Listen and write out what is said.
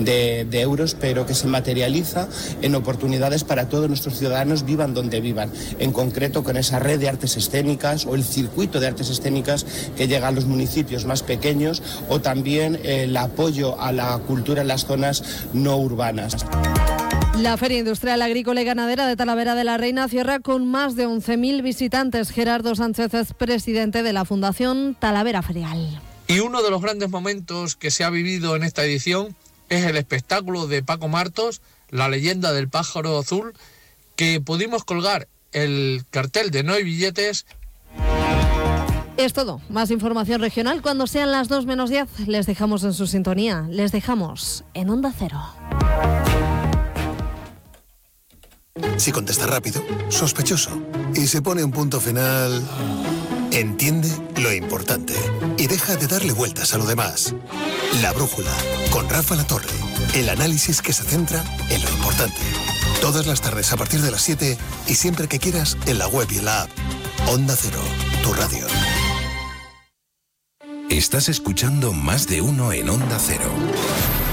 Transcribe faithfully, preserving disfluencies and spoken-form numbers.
de, de euros, pero que se materializa en oportunidades para todos nuestros ciudadanos, vivan donde vivan, en concreto con esa red de artes escénicas o el circuito de artes escénicas que llega a los municipios más pequeños, o también eh, el apoyo a la cultura en las zonas no urbanas. La Feria Industrial Agrícola y Ganadera de Talavera de la Reina cierra con más de once mil visitantes. Gerardo Sánchez es presidente de la Fundación Talavera Ferial. Y uno de los grandes momentos que se ha vivido en esta edición es el espectáculo de Paco Martos, La leyenda del pájaro azul, que pudimos colgar el cartel de No hay billetes. Es todo. Más información regional cuando sean las dos menos diez. Les dejamos en su sintonía. Les dejamos en Onda Cero. Si contesta rápido, sospechoso. Y se pone un punto final, entiende lo importante y deja de darle vueltas a lo demás. La Brújula, con Rafa Latorre. El análisis que se centra en lo importante. Todas las tardes a partir de las siete y siempre que quieras en la web y en la app. Onda Cero, tu radio. Estás escuchando Más de Uno en Onda Cero.